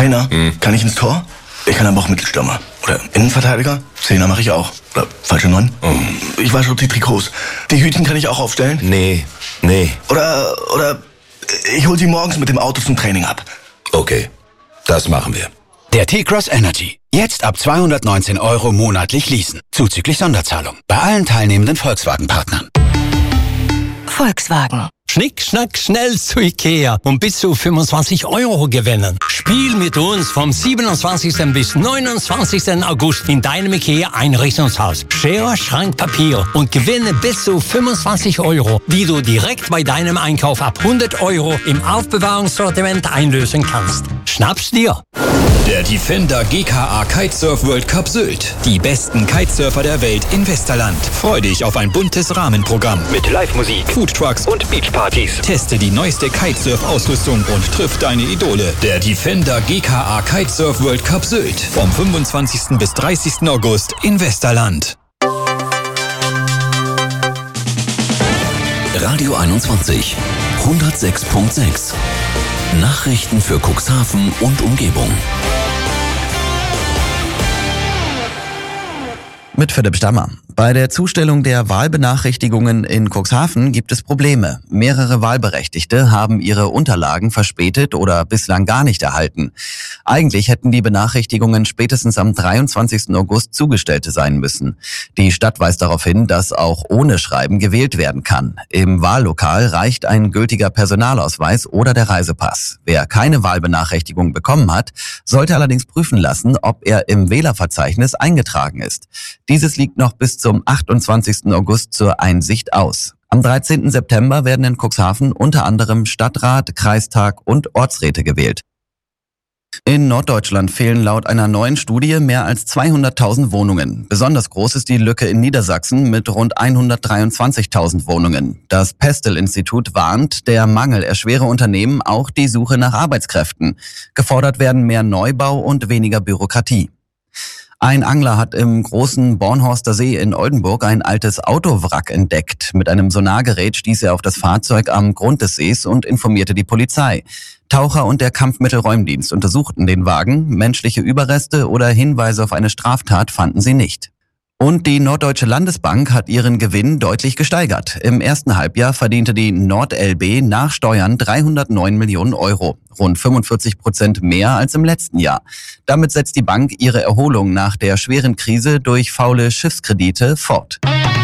Trainer. Kann ich ins Tor? Ich kann aber auch Mittelstürmer. Oder Innenverteidiger? Zehner mache ich auch. Oder falsche 9. Ich wasche die Trikots. Die Hütchen kann ich auch aufstellen? Nee. Oder ich hol sie morgens mit dem Auto zum Training ab. Okay, das machen wir. Der T-Cross Energy. Jetzt ab 219 € monatlich leasen. Zuzüglich Sonderzahlung. Bei allen teilnehmenden Volkswagen-Partnern. Volkswagen. Schnick, schnack, schnell zu Ikea und bis zu 25 € gewinnen. Spiel mit uns vom 27. bis 29. August in deinem Ikea-Einrichtungshaus. Schere, Schrank, Papier und gewinne bis zu 25 €, die du direkt bei deinem Einkauf ab 100 € im Aufbewahrungssortiment einlösen kannst. Schnapp's dir! Der Defender GKA Kitesurf World Cup Sylt. Die besten Kitesurfer der Welt in Westerland. Freu dich auf ein buntes Rahmenprogramm mit Live-Musik, Foodtrucks und Beachpartys. Teste die neueste Kitesurf-Ausrüstung und triff deine Idole. Der Defender GKA Kitesurf World Cup Sylt. Vom 25. bis 30. August in Westerland. Radio 21 106.6. Nachrichten für Cuxhaven und Umgebung. Mit Philipp Stammer. Bei der Zustellung der Wahlbenachrichtigungen in Cuxhaven gibt es Probleme. Mehrere Wahlberechtigte haben ihre Unterlagen verspätet oder bislang gar nicht erhalten. Eigentlich hätten die Benachrichtigungen spätestens am 23. August zugestellt sein müssen. Die Stadt weist darauf hin, dass auch ohne Schreiben gewählt werden kann. Im Wahllokal reicht ein gültiger Personalausweis oder der Reisepass. Wer keine Wahlbenachrichtigung bekommen hat, sollte allerdings prüfen lassen, ob er im Wählerverzeichnis eingetragen ist. Dieses liegt noch bis zum 28. August zur Einsicht aus. Am 13. September werden in Cuxhaven unter anderem Stadtrat, Kreistag und Ortsräte gewählt. In Norddeutschland fehlen laut einer neuen Studie mehr als 200.000 Wohnungen. Besonders groß ist die Lücke in Niedersachsen mit rund 123.000 Wohnungen. Das Pestel-Institut warnt, der Mangel erschwere Unternehmen auch die Suche nach Arbeitskräften. Gefordert werden mehr Neubau und weniger Bürokratie. Ein Angler hat im großen Bornhorster See in Oldenburg ein altes Autowrack entdeckt. Mit einem Sonargerät stieß er auf das Fahrzeug am Grund des Sees und informierte die Polizei. Taucher und der Kampfmittelräumdienst untersuchten den Wagen. Menschliche Überreste oder Hinweise auf eine Straftat fanden sie nicht. Und die Norddeutsche Landesbank hat ihren Gewinn deutlich gesteigert. Im ersten Halbjahr verdiente die NordLB nach Steuern 309 Millionen €, rund 45% mehr als im letzten Jahr. Damit setzt die Bank ihre Erholung nach der schweren Krise durch faule Schiffskredite fort.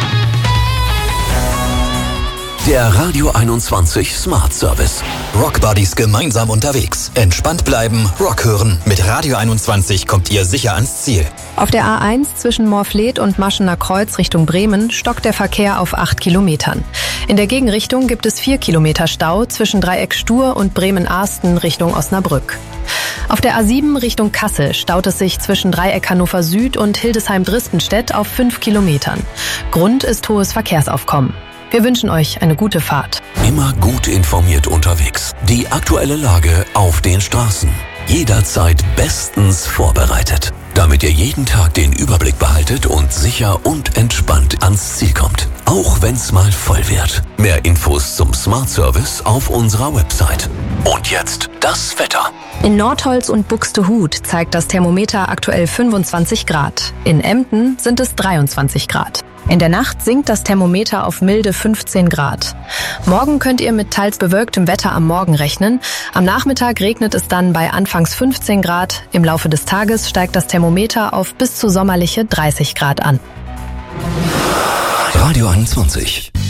Der Radio 21 Smart Service. Rockbuddies gemeinsam unterwegs. Entspannt bleiben, Rock hören. Mit Radio 21 kommt ihr sicher ans Ziel. Auf der A1 zwischen Moorfleet und Maschener Kreuz Richtung Bremen stockt der Verkehr auf 8 Kilometern. In der Gegenrichtung gibt es 4 Kilometer Stau zwischen Dreieck Stur und Bremen-Arsten Richtung Osnabrück. Auf der A7 Richtung Kassel staut es sich zwischen Dreieck Hannover Süd und Hildesheim-Dristenstedt auf 5 Kilometern. Grund ist hohes Verkehrsaufkommen. Wir wünschen euch eine gute Fahrt. Immer gut informiert unterwegs. Die aktuelle Lage auf den Straßen. Jederzeit bestens vorbereitet. Damit ihr jeden Tag den Überblick behaltet und sicher und entspannt ans Ziel kommt. Auch wenn's mal voll wird. Mehr Infos zum Smart Service auf unserer Website. Und jetzt das Wetter. In Nordholz und Buxtehude zeigt das Thermometer aktuell 25 Grad. In Emden sind es 23 Grad. In der Nacht sinkt das Thermometer auf milde 15 Grad. Morgen könnt ihr mit teils bewölktem Wetter am Morgen rechnen. Am Nachmittag regnet es dann bei anfangs 15 Grad. Im Laufe des Tages steigt das Thermometer auf bis zu sommerliche 30 Grad an. Radio 21.